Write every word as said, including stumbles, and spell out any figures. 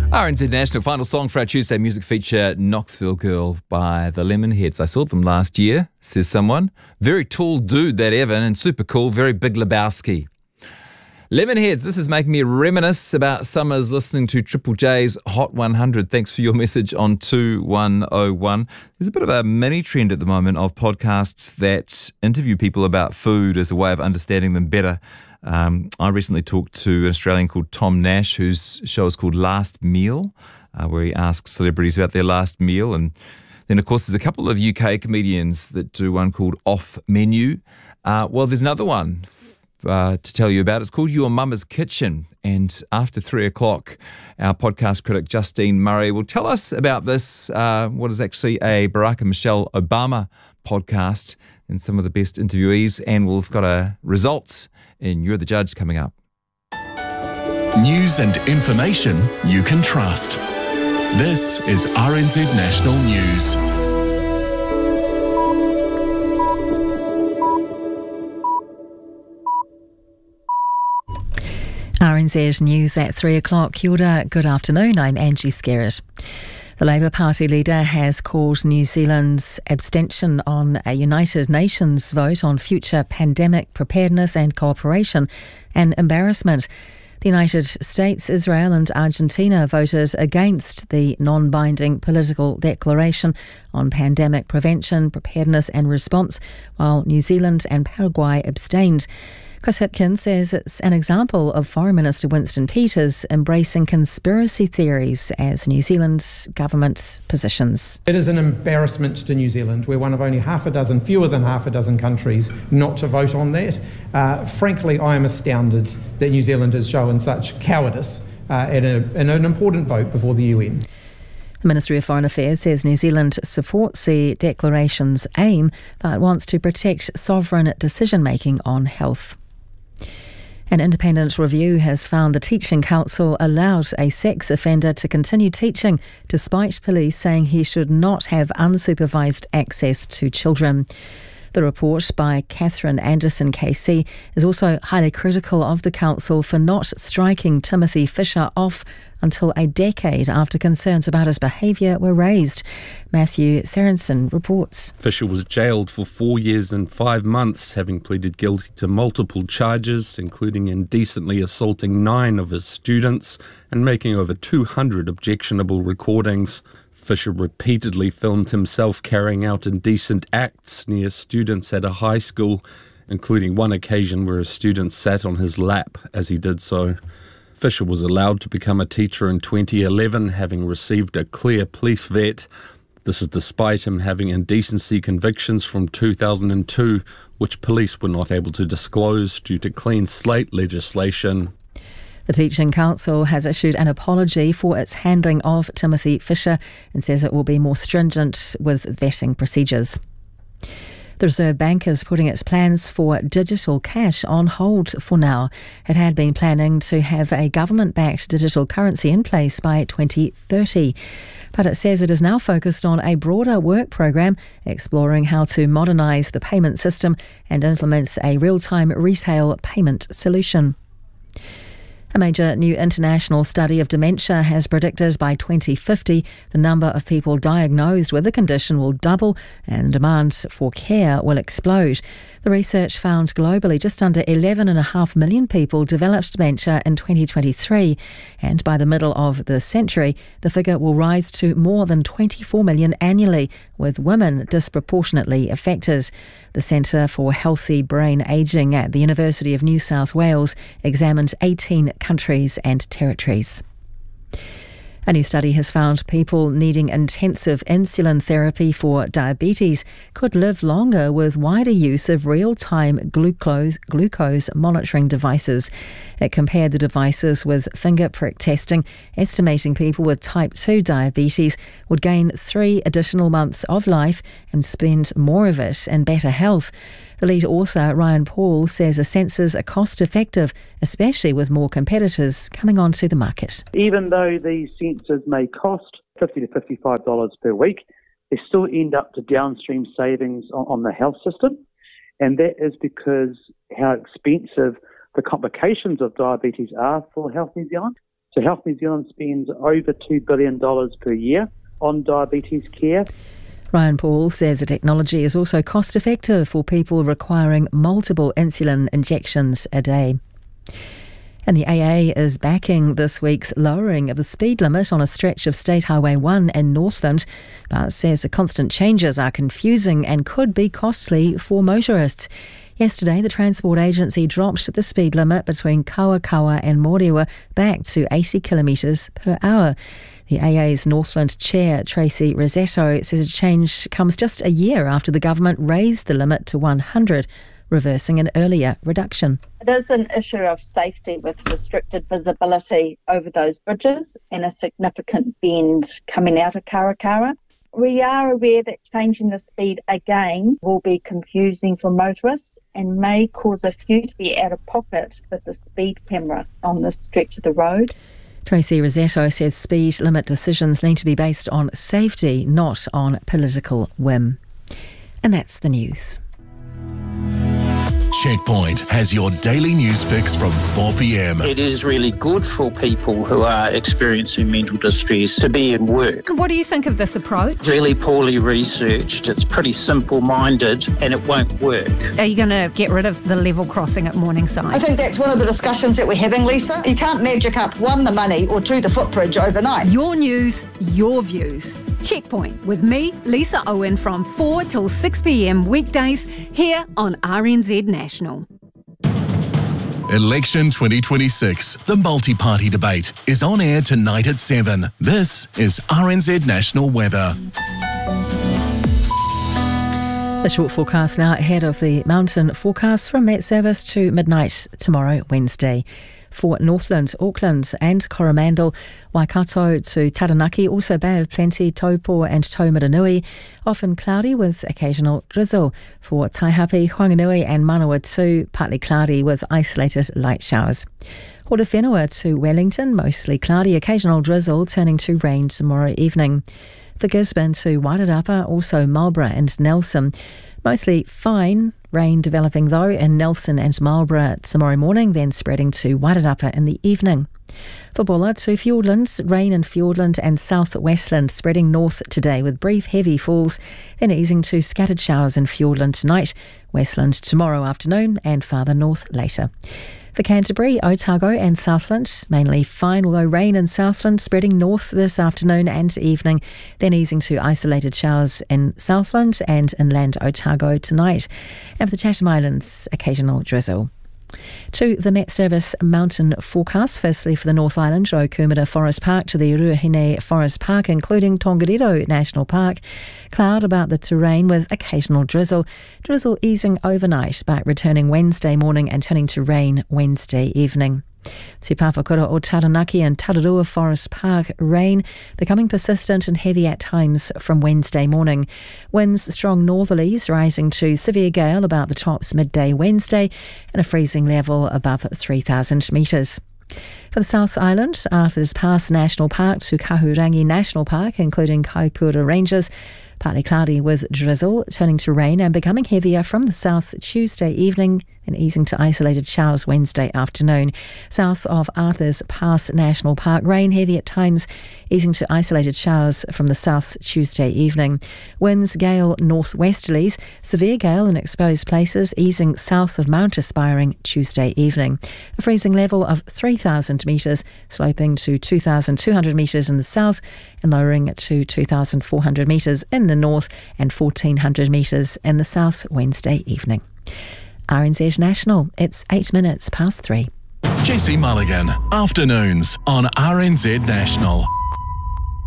R N Z National, final song for our Tuesday music feature, Knoxville Girl by the Lemonheads. I saw them last year, says someone. Very tall dude, that Evan, and super cool, very Big Lebowski. Lemonheads, this is making me reminisce about summers listening to Triple J's Hot one hundred. Thanks for your message on two one oh one. There's a bit of a mini trend at the moment of podcasts that interview people about food as a way of understanding them better. Um, I recently talked to an Australian called Tom Nash, whose show is called Last Meal, uh, where he asks celebrities about their last meal. And then, of course, there's a couple of U K comedians that do one called Off Menu. Uh, well, there's another one uh, to tell you about. It's called Your Mama's Kitchen. And after three o'clock, our podcast critic Justine Murray will tell us about this, uh, what is actually a Barack and Michelle Obama podcast, and some of the best interviewees. And we've got a results in You're the Judge coming up. News and information you can trust. This is R N Z National News. R N Z News at three o'clock. Kia ora, good afternoon. I'm Angie Skerritt. The Labour Party leader has called New Zealand's abstention on a United Nations vote on future pandemic preparedness and cooperation an embarrassment. The United States, Israel and Argentina voted against the non-binding political declaration on pandemic prevention, preparedness and response, while New Zealand and Paraguay abstained. Chris Hipkin says it's an example of Foreign Minister Winston Peters embracing conspiracy theories as New Zealand's government positions. It is an embarrassment to New Zealand. We're one of only half a dozen, fewer than half a dozen countries not to vote on that. Uh, frankly, I am astounded that New Zealand has shown such cowardice uh, in, a, in an important vote before the U N. The Ministry of Foreign Affairs says New Zealand supports the declaration's aim but wants to protect sovereign decision-making on health. An independent review has found the Teaching Council allowed a sex offender to continue teaching despite police saying he should not have unsupervised access to children. The report by Catherine Anderson K C is also highly critical of the council for not striking Timothy Fisher off until a decade after concerns about his behaviour were raised. Matthew Sarensen reports. Fisher was jailed for four years and five months, having pleaded guilty to multiple charges, including indecently assaulting nine of his students and making over two hundred objectionable recordings. Fisher repeatedly filmed himself carrying out indecent acts near students at a high school, including one occasion where a student sat on his lap as he did so. Fisher was allowed to become a teacher in twenty eleven, having received a clear police vet. This is despite him having indecency convictions from two thousand two, which police were not able to disclose due to clean slate legislation. The Teaching Council has issued an apology for its handling of Timothy Fisher and says it will be more stringent with vetting procedures. The Reserve Bank is putting its plans for digital cash on hold for now. It had been planning to have a government-backed digital currency in place by twenty thirty. But it says it is now focused on a broader work program exploring how to modernise the payment system and implement a real-time retail payment solution. A major new international study of dementia has predicted by twenty fifty the number of people diagnosed with the condition will double and demand for care will explode. The research found globally just under eleven point five million people developed dementia in twenty twenty-three, and by the middle of the century, the figure will rise to more than twenty-four million annually, with women disproportionately affected. The Centre for Healthy Brain Ageing at the University of New South Wales examined eighteen countries and territories. A new study has found people needing intensive insulin therapy for diabetes could live longer with wider use of real-time glucose, glucose monitoring devices. It compared the devices with finger prick testing, estimating people with type two diabetes would gain three additional months of life and spend more of it in better health. The lead author, Ryan Paul, says the sensors are cost-effective, especially with more competitors coming onto the market. Even though these sensors may cost fifty to fifty-five dollars per week, they still end up to downstream savings on, on the health system. And that is because how expensive the complications of diabetes are for Health New Zealand. So Health New Zealand spends over two billion dollars per year on diabetes care. Ryan Paul says the technology is also cost effective for people requiring multiple insulin injections a day. And the A A is backing this week's lowering of the speed limit on a stretch of State Highway one in Northland, but says the constant changes are confusing and could be costly for motorists. Yesterday, the Transport Agency dropped the speed limit between Kawakawa and Moriwa back to eighty kilometres per hour. The A A's Northland chair, Tracy Rossetto, says the change comes just a year after the government raised the limit to one hundred, reversing an earlier reduction. It is an issue of safety with restricted visibility over those bridges and a significant bend coming out of Karakara. We are aware that changing the speed again will be confusing for motorists and may cause a few to be out of pocket with the speed camera on this stretch of the road. Tracy Rossetto says speed limit decisions need to be based on safety, not on political whim. And that's the news. Checkpoint has your daily news fix from four p.m. It is really good for people who are experiencing mental distress to be in work. What do you think of this approach? Really poorly researched. It's pretty simple-minded and it won't work. Are you going to get rid of the level crossing at Morningside? I think that's one of the discussions that we're having, Lisa. You can't magic up, one, the money, or two, the footbridge overnight. Your news, your views. Checkpoint with me, Lisa Owen, from four till six p.m. weekdays here on R N Z National. Election twenty twenty-six, the multi-party debate, is on air tonight at seven. This is R N Z National Weather. The short forecast now ahead of the mountain forecast from Met Service to midnight tomorrow, Wednesday. For Northland, Auckland and Coromandel, Waikato to Taranaki, also Bay of Plenty, Taupo and Taumaranui, often cloudy with occasional drizzle. For Taihape, Whanganui and Manawatu, partly cloudy with isolated light showers. Horowhenua to Wellington, mostly cloudy, occasional drizzle turning to rain tomorrow evening. For Gisborne to Wairarapa, also Marlborough and Nelson, mostly fine, rain developing though in Nelson and Marlborough tomorrow morning, then spreading to Wairarapa in the evening. For Bulla to Fiordland, rain in Fiordland and South Westland spreading north today with brief heavy falls, then easing to scattered showers in Fiordland tonight, Westland tomorrow afternoon and farther north later. For Canterbury, Otago and Southland, mainly fine, although rain in Southland spreading north this afternoon and evening, then easing to isolated showers in Southland and inland Otago tonight. And for the Chatham Islands, occasional drizzle. To the Met Service mountain forecast, firstly for the North Island, Rokumura Forest Park to the Ruahine Forest Park, including Tongariro National Park. Cloud about the terrain with occasional drizzle. Drizzle easing overnight, but returning Wednesday morning and turning to rain Wednesday evening. To Papakura o Taranaki and Tararua Forest Park, rain becoming persistent and heavy at times from Wednesday morning. Winds strong northerlies rising to severe gale about the tops midday Wednesday and a freezing level above three thousand metres. For the South Island, Arthur's Pass National Park to Kahurangi National Park, including Kaikoura Ranges, partly cloudy with drizzle, turning to rain and becoming heavier from the south Tuesday evening and easing to isolated showers Wednesday afternoon. South of Arthur's Pass National Park, rain heavy at times, easing to isolated showers from the south Tuesday evening. Winds gale northwesterlies, severe gale in exposed places, easing south of Mount Aspiring Tuesday evening. A freezing level of three thousand metres, sloping to two thousand two hundred metres in the south and lowering to two thousand four hundred metres in the north and fourteen hundred metres in the south Wednesday evening. R N Z National, it's eight minutes past three. Jesse Mulligan, afternoons on R N Z National.